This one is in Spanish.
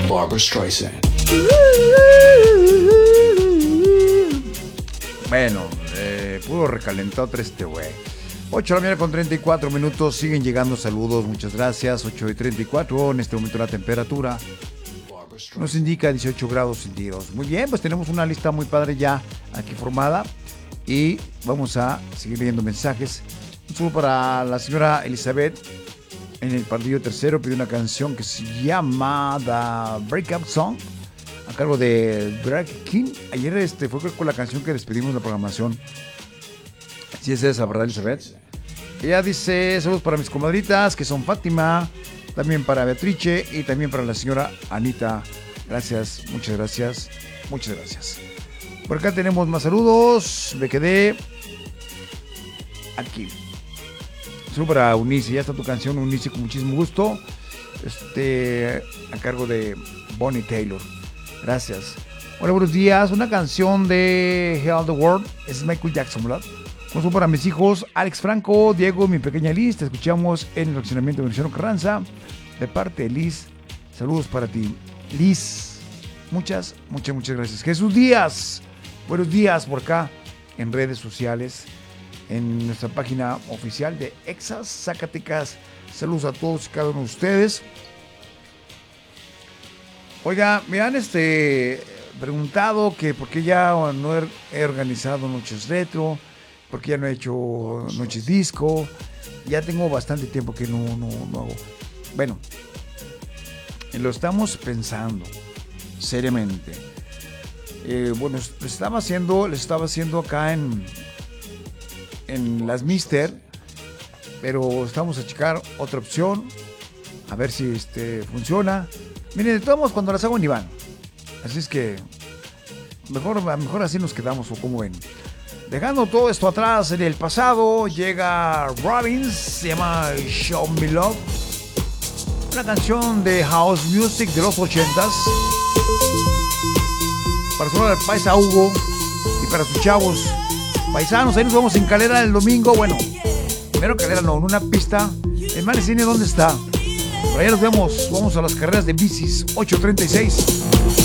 Barbra Streisand. Bueno, pudo recalentar otra este güey. 8 de la mañana con 34 minutos. Siguen llegando saludos, muchas gracias. 8:34. En este momento la temperatura nos indica 18 grados centígrados. Muy bien, pues tenemos una lista muy padre ya aquí formada. Y vamos a seguir leyendo mensajes. Un saludo para la señora Elizabeth. En el partido tercero pidió una canción que se llama The Breakup Song, a cargo de Drag King. Ayer fue con la canción que despedimos la programación. Así es esa, ¿verdad, Elizabeth? Ella dice: saludos para mis comadritas, que son Fátima, también para Beatrice y también para la señora Anita. Gracias, muchas gracias, muchas gracias. Por acá tenemos más saludos. Me quedé aquí. Saludos para Unice, ya está tu canción, Unice, con muchísimo gusto. A cargo de Bonnie Taylor. Gracias. Hola, buenos días. Una canción de Heal the World es Michael Jackson, ¿verdad? Un saludo para mis hijos Alex Franco, Diego, mi pequeña Liz. Te escuchamos en el fraccionamiento de Venustiano Carranza. De parte de Liz, saludos para ti, Liz. Muchas gracias. Jesús Díaz, buenos días por acá en redes sociales, en nuestra página oficial de Exas Zacatecas. Saludos a todos y cada uno de ustedes. Oiga, me han preguntado que por qué ya no he organizado noches retro, por qué ya no he hecho noches disco. Ya tengo bastante tiempo que no hago. Bueno, lo estamos pensando seriamente. Bueno, les estaba haciendo acá en las Mister, pero estamos a checar otra opción, a ver si funciona. Miren, de todos modos, cuando las hago ni van, así es que mejor así nos quedamos, o como ven. Dejando todo esto atrás en el pasado, llega Robbins, se llama Show Me Love, una canción de house music de los 80s, para sonar al paisa Hugo y para sus chavos paisanos. Ahí nos vamos en Calera el domingo. Bueno, primero Calera no, en una pista. El Malecine, ¿dónde está? Por allá nos vemos. Vamos a las carreras de bicis. 8:36.